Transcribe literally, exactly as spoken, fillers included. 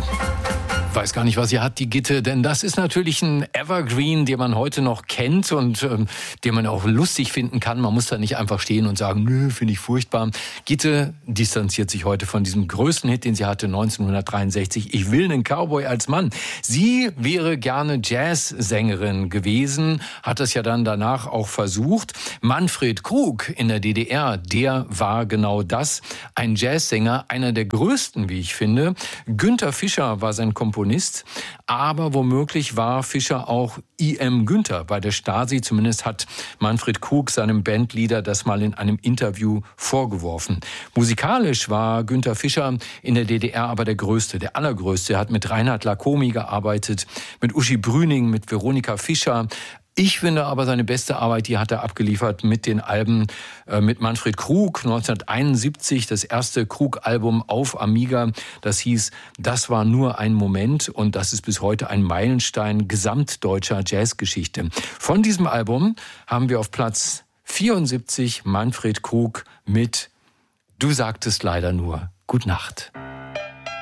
Weiß gar nicht, was sie hat, die Gitte, denn das ist natürlich ein Evergreen, den man heute noch kennt und ähm, den man auch lustig finden kann. Man muss da nicht einfach stehen und sagen, nö, finde ich furchtbar. Gitte distanziert sich heute von diesem größten Hit, den sie hatte, neunzehnhundertdreiundsechzig. Ich will einen Cowboy als Mann. Sie wäre gerne Jazzsängerin gewesen, hat das ja dann danach auch versucht. Manfred Krug in der D D R, der war genau das, ein Jazzsänger, einer der größten, wie ich finde. Günther Fischer war sein Komponist. Aber womöglich war Fischer auch I M Günther bei der Stasi. Zumindest hat Manfred Krug seinem Bandleader das mal in einem Interview vorgeworfen. Musikalisch war Günther Fischer in der D D R aber der Größte, der Allergrößte. Er hat mit Reinhard Lacomi gearbeitet, mit Uschi Brüning, mit Veronika Fischer. Ich finde aber seine beste Arbeit, die hat er abgeliefert mit den Alben äh, mit Manfred Krug, neunzehnhunderteinundsiebzig, das erste Krug-Album auf Amiga. Das hieß, das war nur ein Moment und das ist bis heute ein Meilenstein gesamtdeutscher Jazzgeschichte. Von diesem Album haben wir auf Platz vierundsiebzig Manfred Krug mit Du sagtest leider nur Gute Nacht.